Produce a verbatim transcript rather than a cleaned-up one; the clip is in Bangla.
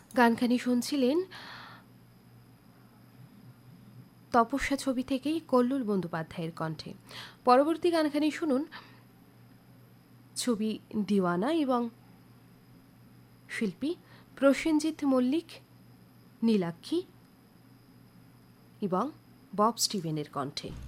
গানখানি শুনছিলেন তপস্যা ছবি থেকেই কল্লোল বন্দ্যোপাধ্যায়ের কণ্ঠে। পরবর্তী গানখানি শুনুন ছবি দিওয়ানা এবং শিল্পী প্রসেনজিৎ মল্লিক, নীলাক্ষী এবং বব স্টিভেনের কণ্ঠে।